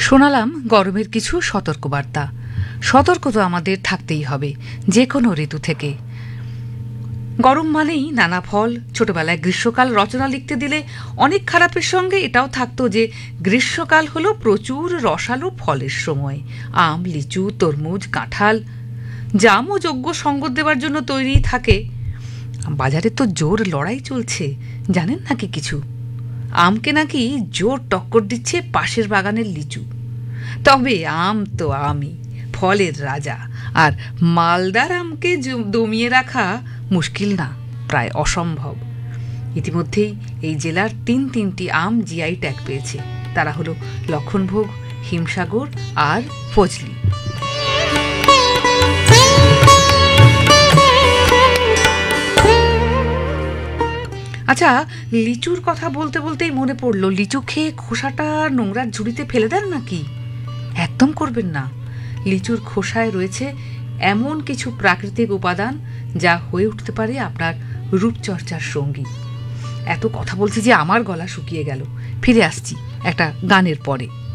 শোনালাম গরমের কিছু সতর্কবার্তা। সতর্ক তো আমাদের থাকতেই হবে, যে কোনো ঋতু থেকে। গরম মানেই নানা ফল। ছোটবেলায় গ্রীষ্মকাল রচনা লিখতে দিলে অনেক খারাপের সঙ্গে এটাও থাকতো যে গ্রীষ্মকাল হলো প্রচুর রসালো ফলের সময়। আম, লিচু, তরমুজ, কাঁঠাল, জামও যোগ্য সঙ্গত দেওয়ার জন্য তৈরি থাকে। বাজারে তো জোর লড়াই চলছে, জানেন নাকি কিছু? আমকে নাকি জোর টক্কর দিচ্ছে পাশের বাগানের লিচু। তবে আম তো আমই, ফলের রাজা। আর মালদার আমকে দমিয়ে রাখা মুশকিল না, প্রায় অসম্ভব। ইতিমধ্যেই এই জেলার তিনটি আম জিআই ট্যাগ পেয়েছে। তারা হলো লক্ষণভোগ, হিমসাগর আর ফজলি। আচ্ছা, লিচুর কথা বলতে বলতেই মনে পড়লো, লিচু খেয়ে খোসাটা নোংরার ঝুড়িতে ফেলে দেন নাকি? একদম করবেন না। লিচুর খোসায় রয়েছে এমন কিছু প্রাকৃতিক উপাদান যা হয়ে উঠতে পারে আপনার রূপচর্চার সঙ্গী। এত কথা বলছি যে আমার গলা শুকিয়ে গেল। ফিরে আসছি একটা গানের পরে।